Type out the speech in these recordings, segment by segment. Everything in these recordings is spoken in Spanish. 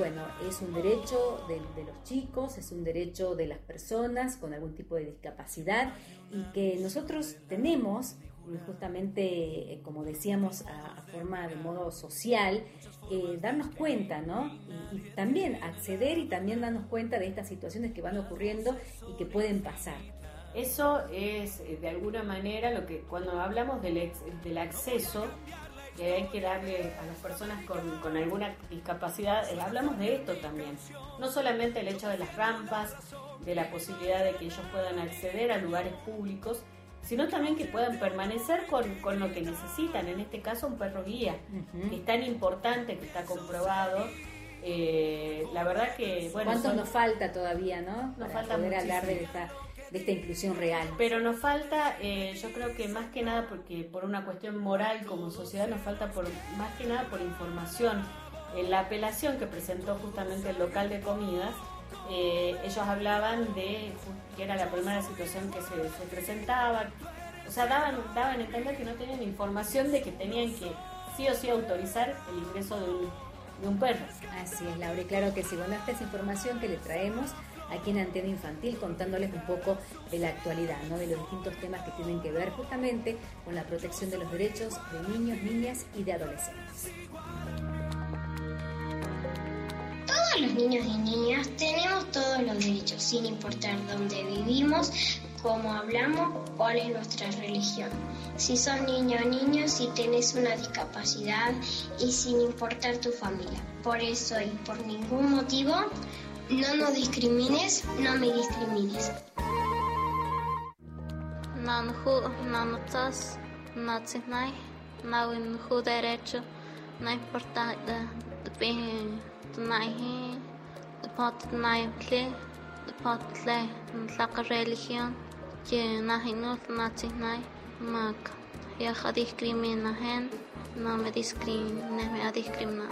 bueno, es un derecho de los chicos, es un derecho de las personas con algún tipo de discapacidad y que nosotros tenemos justamente, como decíamos, a forma de modo social, darnos cuenta, ¿no? Y también acceder y también darnos cuenta de estas situaciones que van ocurriendo y que pueden pasar. Eso es, de alguna manera, lo que cuando hablamos del acceso que hay que darle a las personas con alguna discapacidad, hablamos de esto también. No solamente el hecho de las rampas, de la posibilidad de que ellos puedan acceder a lugares públicos, sino también que puedan permanecer con lo que necesitan, en este caso un perro guía, que es tan importante, que está comprobado. La verdad que, bueno... ¿Cuánto nos falta todavía, no? Nos para falta poder muchísimo. hablar de esta inclusión real. Pero nos falta, yo creo que más que nada, porque por una cuestión moral como sociedad, nos falta más que nada por información. En la apelación que presentó justamente el local de comidas, ellos hablaban de que era la primera situación que se presentaba, o sea, daban a entender que no tenían información de que tenían que sí o sí autorizar el ingreso de un perro. Así es, Laura, y claro que sí, bueno, esta es información que le traemos aquí en Antena Infantil, contándoles un poco de la actualidad, ¿no? De los distintos temas que tienen que ver justamente con la protección de los derechos de niños, niñas y de adolescentes. Todos los niños y niñas tenemos todos los derechos, sin importar dónde vivimos, cómo hablamos, cuál es nuestra religión. Si sos niño o niño, si tenés una discapacidad y sin importar tu familia. Por eso y por ningún motivo, no nos discrimines, no me discrimines. No derecho, no importa la religión, que no me discrimines, me ha discriminado.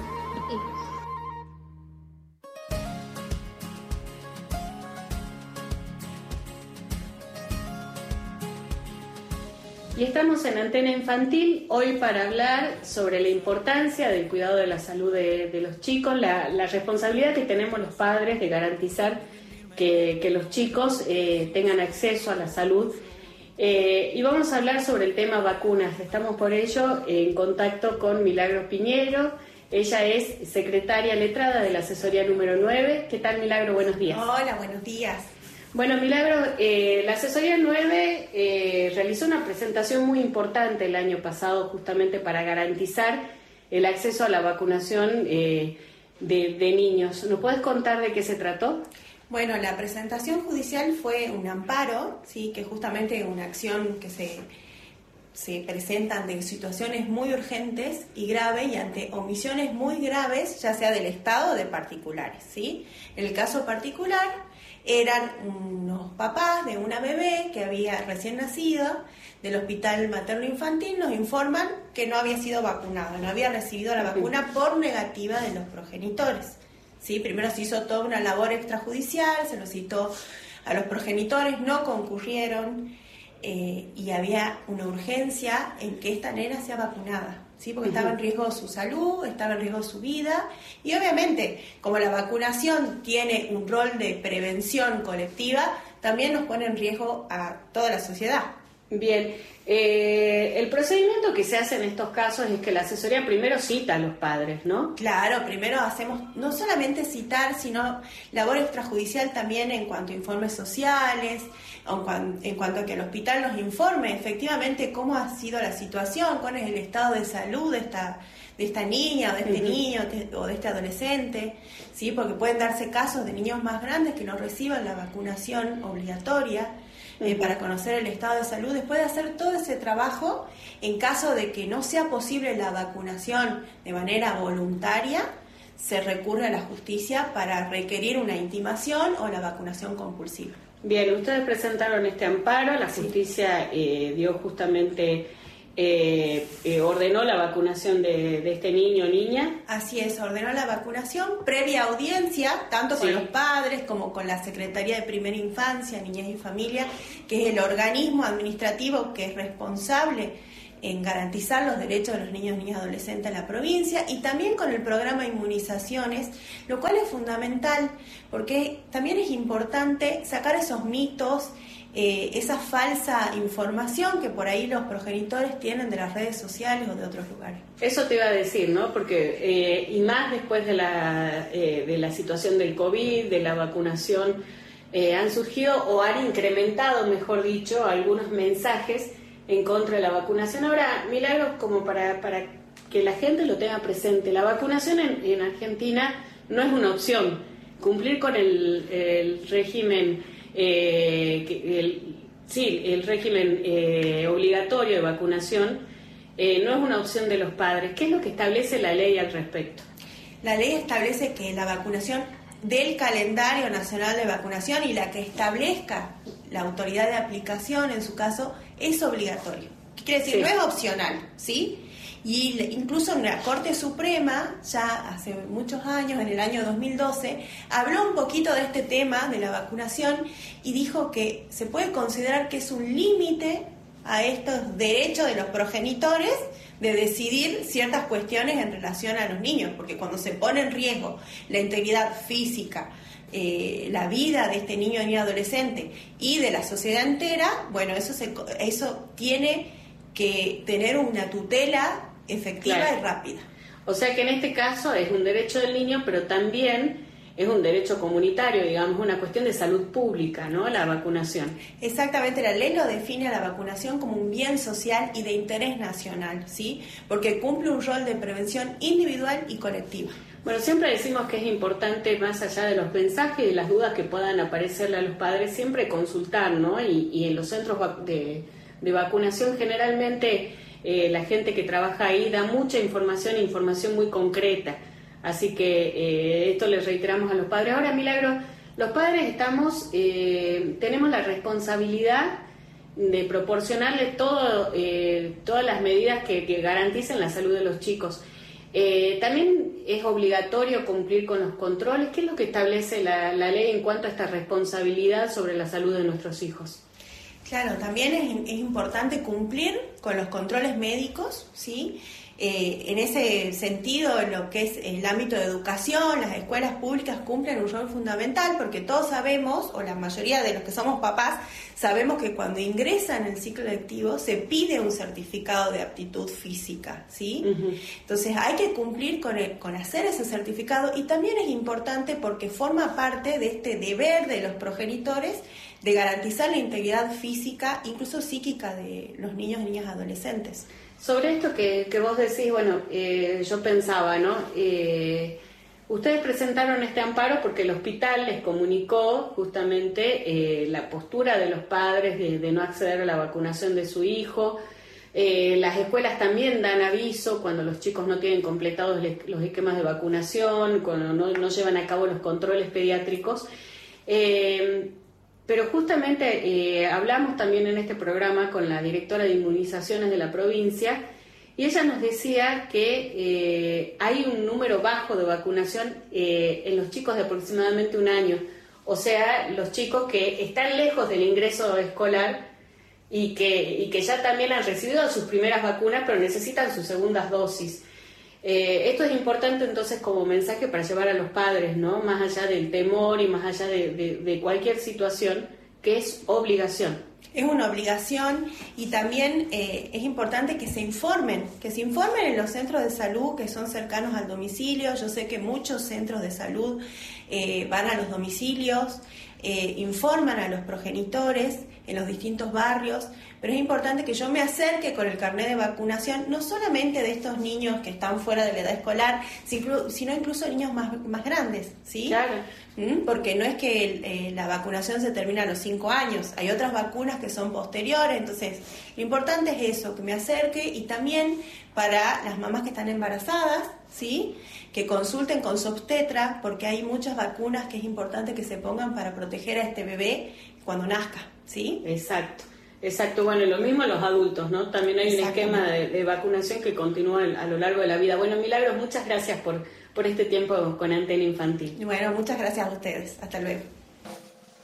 Y estamos en Antena Infantil hoy para hablar sobre la importancia del cuidado de la salud de los chicos, la responsabilidad que tenemos los padres de garantizar que los chicos tengan acceso a la salud. Y vamos a hablar sobre el tema vacunas. Estamos por ello en contacto con Milagros Piñero. Ella es secretaria letrada de la asesoría número 9. ¿Qué tal, Milagro? Buenos días. Hola, buenos días. Bueno, Milagro, la asesoría 9 realizó una presentación muy importante el año pasado justamente para garantizar el acceso a la vacunación de niños. ¿Nos puedes contar de qué se trató? Bueno, la presentación judicial fue un amparo, sí, que justamente una acción que se presentan de situaciones muy urgentes y graves y ante omisiones muy graves, ya sea del Estado o de particulares, ¿sí? En el caso particular eran unos papás de una bebé que había recién nacido del hospital materno infantil, nos informan que no había sido vacunada, no había recibido la vacuna por negativa de los progenitores. ¿Sí? Primero se hizo toda una labor extrajudicial, se lo citó a los progenitores, no concurrieron y había una urgencia en que esta nena sea vacunada, ¿sí? Porque estaba en riesgo su salud, estaba en riesgo su vida y obviamente como la vacunación tiene un rol de prevención colectiva, también nos pone en riesgo a toda la sociedad. Bien, el procedimiento que se hace en estos casos es que la asesoría primero cita a los padres, ¿no? Claro, primero hacemos no solamente citar, sino labor extrajudicial también en cuanto a informes sociales, en cuanto a que el hospital nos informe efectivamente cómo ha sido la situación, cuál es el estado de salud de esta niña o de este niño o de este adolescente, ¿sí? Porque pueden darse casos de niños más grandes que no reciban la vacunación obligatoria, para conocer el estado de salud, después de hacer todo ese trabajo, en caso de que no sea posible la vacunación de manera voluntaria, se recurre a la justicia para requerir una intimación o la vacunación compulsiva. Bien, ustedes presentaron este amparo, la justicia dio justamente, ordenó la vacunación de este niño o niña. Así es, ordenó la vacunación previa audiencia, tanto con los padres como con la Secretaría de Primera Infancia, Niñez y Familia, que es el organismo administrativo que es responsable en garantizar los derechos de los niños, niñas y adolescentes en la provincia, y también con el programa de inmunizaciones, lo cual es fundamental porque también es importante sacar esos mitos, esa falsa información que por ahí los progenitores tienen de las redes sociales o de otros lugares. Eso te iba a decir, ¿no? Porque y más después de la situación del COVID, de la vacunación, han surgido o han incrementado, mejor dicho, algunos mensajes en contra de la vacunación. Ahora, Milagros, como para que la gente lo tenga presente, la vacunación en Argentina no es una opción. Cumplir con el régimen, el régimen obligatorio de vacunación no es una opción de los padres. ¿Qué es lo que establece la ley al respecto? La ley establece que la vacunación del calendario nacional de vacunación y la que establezca la autoridad de aplicación, en su caso, es obligatorio. ¿Qué quiere decir? Sí. No es opcional, ¿sí? Y incluso en la Corte Suprema, ya hace muchos años, en el año 2012, habló un poquito de este tema de la vacunación y dijo que se puede considerar que es un límite a estos derechos de los progenitores de decidir ciertas cuestiones en relación a los niños, porque cuando se pone en riesgo la integridad física, la vida de este niño y adolescente y de la sociedad entera, bueno, eso tiene que tener una tutela efectiva, claro, y rápida. O sea que en este caso es un derecho del niño, pero también es un derecho comunitario, digamos, una cuestión de salud pública, ¿no? La vacunación. Exactamente, la ley lo define a la vacunación como un bien social y de interés nacional, ¿sí? Porque cumple un rol de prevención individual y colectiva. Bueno, siempre decimos que es importante, más allá de los mensajes y de las dudas que puedan aparecerle a los padres, siempre consultar, ¿no? Y en los centros de vacunación generalmente la gente que trabaja ahí da mucha información muy concreta. Así que esto les reiteramos a los padres. Ahora, Milagro, los padres tenemos la responsabilidad de proporcionarles todas las medidas que garanticen la salud de los chicos. También es obligatorio cumplir con los controles. ¿Qué es lo que establece la ley en cuanto a esta responsabilidad sobre la salud de nuestros hijos? Claro, también es importante cumplir con los controles médicos, ¿sí? En ese sentido, en lo que es el ámbito de educación, las escuelas públicas cumplen un rol fundamental porque todos sabemos, o la mayoría de los que somos papás, sabemos que cuando ingresan en el ciclo lectivo se pide un certificado de aptitud física, ¿sí? Uh-huh. Entonces hay que cumplir con hacer ese certificado, y también es importante porque forma parte de este deber de los progenitores de garantizar la integridad física, incluso psíquica, de los niños y niñas adolescentes. Sobre esto que vos decís, bueno, yo pensaba, ¿no? Ustedes presentaron este amparo porque el hospital les comunicó justamente la postura de los padres de no acceder a la vacunación de su hijo. Las escuelas también dan aviso cuando los chicos no tienen completados los esquemas de vacunación, cuando no llevan a cabo los controles pediátricos. Pero justamente hablamos también en este programa con la directora de inmunizaciones de la provincia, y ella nos decía que hay un número bajo de vacunación en los chicos de aproximadamente 1 año. O sea, los chicos que están lejos del ingreso escolar y que ya también han recibido sus primeras vacunas, pero necesitan sus segundas dosis. Esto es importante entonces como mensaje para llevar a los padres, ¿no? Más allá del temor y más allá de cualquier situación, que es obligación. Es una obligación, y también es importante que se informen en los centros de salud que son cercanos al domicilio. Yo sé que muchos centros de salud van a los domicilios, informan a los progenitores en los distintos barrios, pero es importante que yo me acerque con el carnet de vacunación, no solamente de estos niños que están fuera de la edad escolar, sino incluso niños más grandes, ¿sí? Claro. Porque no es que la vacunación se termina a los 5 años, hay otras vacunas que son posteriores. Entonces lo importante es eso, que me acerque, y también para las mamás que están embarazadas, ¿sí?, que consulten con su obstetra, porque hay muchas vacunas que es importante que se pongan para proteger a este bebé cuando nazca, ¿sí? Exacto. Bueno, lo mismo los adultos, ¿no? También hay un esquema de vacunación que continúa a lo largo de la vida. Bueno, Milagros, muchas gracias por este tiempo con Antena Infantil. Bueno, muchas gracias a ustedes. Hasta luego.